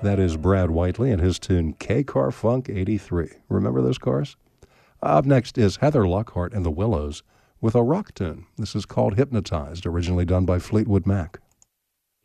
That is Brad Whiteley and his tune K-Car Funk 83. Remember those cars? Up next is Heather Lockhart and the Willows with a rock tune. This is called Hypnotized, originally done by Fleetwood Mac.